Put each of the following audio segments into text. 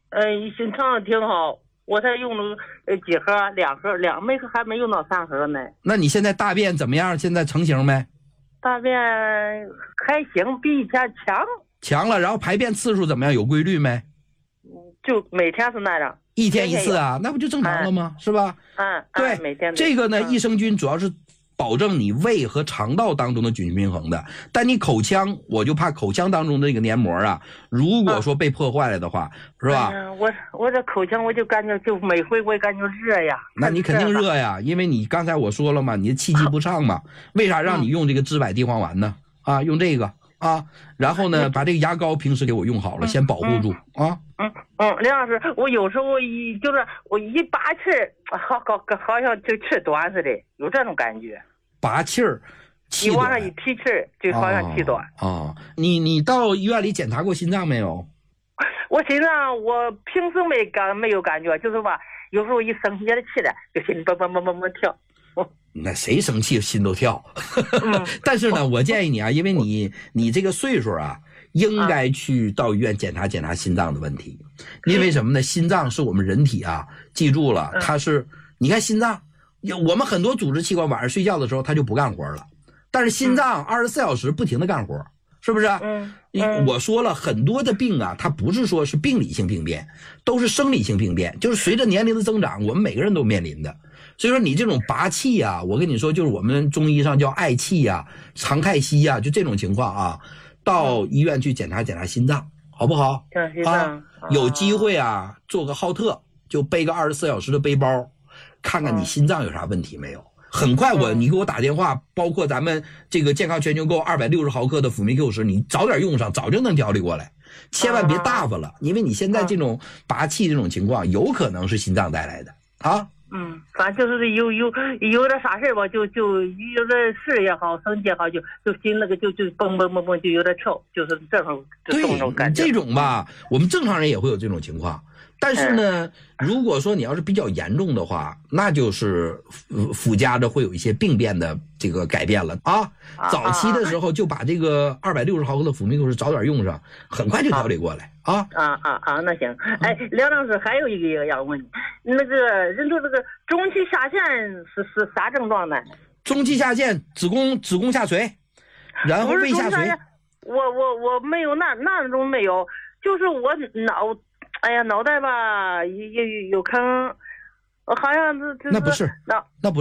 心肠挺好，我才用了几盒，每盒还没用到3盒呢。 那你现在大便怎么样？现在成型没？ 大便还行，比以前强了。然后排便次数怎么样？有规律没？ 就每天是那样。 1天1次啊，那不就正常了吗？是吧？对， 每天这个呢，益生菌主要是保证你胃和肠道当中的菌群平衡的，但你口腔，我就怕口腔当中的这个黏膜啊，如果说被破坏了的话，是吧？ 我这口腔我就感觉，就每回我也感觉热呀。 那你肯定热呀，因为你刚才我说了嘛，你的气机不畅嘛，为啥让你用这个知柏地黄丸呢？啊，用这个啊，然后呢，把这个牙膏平时给我用好了，先保护住啊。 梁老师，我有时候我一拔气儿，好像就气短似的，有这种感觉。 拔气儿，气短， 你往上一提气儿，就好像气短。 你到医院里检查过心脏没有？ 我心脏我平时没有感觉，就是吧，有时候一生气的气了，就心里蹦蹦蹦蹦蹦跳。 那谁生气心都跳。但是呢，我建议你啊，因为你这个岁数啊，应该去到医院检查检查心脏的问题。因为什么呢？心脏是我们人体啊，记住了，它是你看心脏，我们很多组织器官晚上睡觉的时候它就不干活了，但是心脏24小时不停的干活，是不是？我说了很多的病啊，它不是说是病理性病变，都是生理性病变，就是随着年龄的增长，我们每个人都面临的。所以说你这种拔气啊，我跟你说，就是我们中医上叫嗳气啊、常态息啊，就这种情况啊，到医院去检查检查心脏，好不好？有机会啊，做个浩特，就背个24小时的背包，看看你心脏有啥问题没有。很快你给我打电话，包括咱们这个健康全球购260毫克的辅酶 Q10，你早点用上，早就能调理过来，千万别大发了，因为你现在这种拔气这种情况，有可能是心脏带来的啊。 反正就是有点啥事吧，就有点事也好，生气也好，就心那个就蹦蹦蹦蹦就有点跳，就是这种感觉。 这种吧，我们正常人也会有这种情况。但是呢，如果说你要是比较严重的话，那就是附加的会有一些病变的这个改变了啊。早期的时候就把这个260毫克的辅酶Q10早点用上，很快就调理过来啊。 那行。梁老师还有一个要问你，那个人说这个中期下陷是啥症状呢？ 中期下陷，子宫下垂，然后胃下垂。 我没有那种没有，就是我脑袋吧有坑，好像那不是那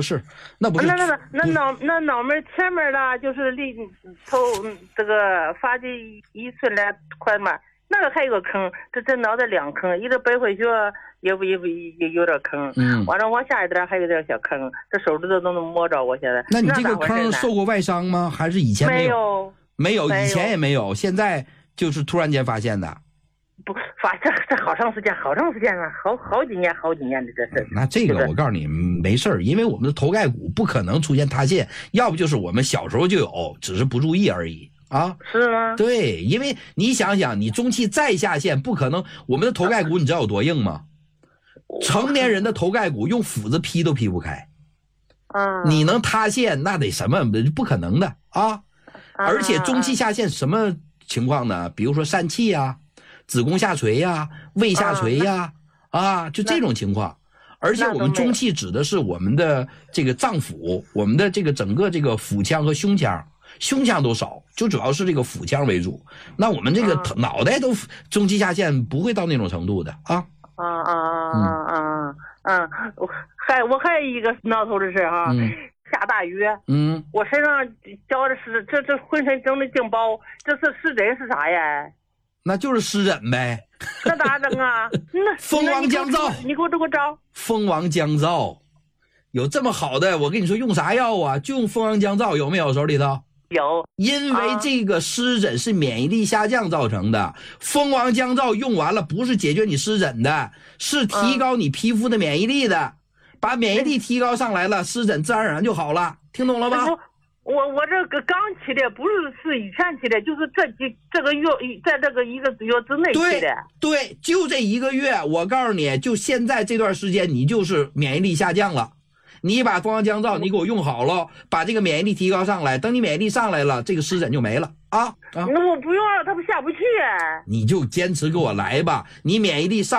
脑门前面的，就是离头这个发际1寸来快嘛，那个还有个坑，这脑袋2坑，一个背回去也有点坑，完了往下一点还有点小坑，这手指头都能摸着。我现在那你这个坑受过外伤吗？还是以前没有？没有，以前也没有，现在就是突然间发现的。 不，这好长时间了，好几年的这事。 那这个我告诉你没事儿，因为我们的头盖骨不可能出现塌陷，要不就是我们小时候就有，只是不注意而已啊。 是吗？ 对，因为你想想，你中期再下陷，不可能。我们的头盖骨你知道有多硬吗？成年人的头盖骨用斧子劈都劈不开。你能塌陷，那得什么？不可能的啊！而且中期下陷什么情况呢？比如说疝气呀、子宫下垂呀、胃下垂呀，就这种情况。而且我们中气指的是我们的这个脏腑，我们的这个整个这个腹腔和胸腔都少，就主要是这个腹腔为主。那我们这个脑袋都中气下陷，不会到那种程度的啊。 我还有一个挠头的事哈。下大雨，我身上觉得是这浑身整的劲包，这是湿疹是啥呀？ 那就是湿疹呗。 那咋整啊？ 蜂王降皂， 你给我这个招。 蜂王降皂有这么好的，我跟你说用啥药啊？就用蜂王降皂，有没有手里头？ 有。 因为这个湿疹是免疫力下降造成的，蜂王降皂用完了不是解决你湿疹的，是提高你皮肤的免疫力的。把免疫力提高上来了，湿疹自然而然就好了，听懂了吗？ 我这个刚起的，不是以前起的，就是这个月，在这个1个月之内起的。 对，就这1个月，我告诉你，就现在这段时间，你就是免疫力下降了。你把蜂王降皂你给我用好了，把这个免疫力提高上来，等你免疫力上来了，这个湿疹就没了啊。 那我不用了，它不下不去。 你就坚持给我来吧，你免疫力上